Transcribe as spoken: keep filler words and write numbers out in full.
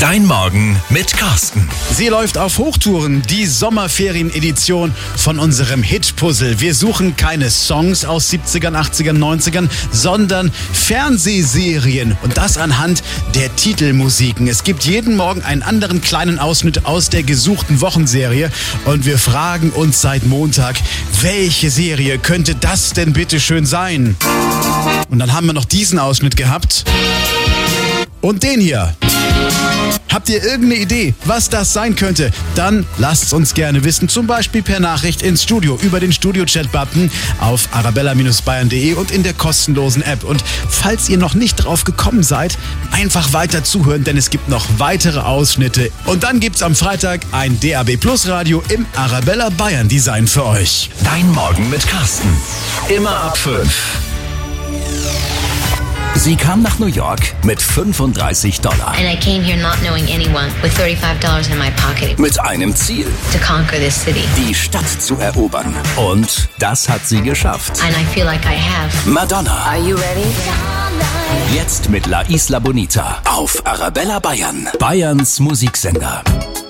Dein Morgen mit Carsten. Sie läuft auf Hochtouren, die Sommerferien-Edition von unserem Hit-Puzzle. Wir suchen keine Songs aus siebzigern, achtzigern, neunzigern, sondern Fernsehserien. Und das anhand der Titelmusiken. Es gibt jeden Morgen einen anderen kleinen Ausschnitt aus der gesuchten Wochenserie. Und wir fragen uns seit Montag, welche Serie könnte das denn bitte schön sein? Und dann haben wir noch diesen Ausschnitt gehabt. Und den hier. Habt ihr irgendeine Idee, was das sein könnte? Dann lasst es uns gerne wissen, zum Beispiel per Nachricht ins Studio über den Studio-Chat-Button auf arabella Bindestrich bayern punkt de und in der kostenlosen App. Und falls ihr noch nicht drauf gekommen seid, einfach weiter zuhören, denn es gibt noch weitere Ausschnitte. Und dann gibt's am Freitag ein D A B Plus Radio im Arabella Bayern Design für euch. Dein Morgen mit Carsten. Immer ab fünf. Sie kam nach New York mit fünfunddreißig Dollar. And I came here not knowing anyone with thirty-five dollars in my pocket. Mit einem Ziel, To conquer this city. die Stadt zu erobern. Und das hat sie geschafft. And I feel like I have. Madonna. Are you ready? Jetzt mit La Isla Bonita auf Arabella Bayern. Bayerns Musiksender.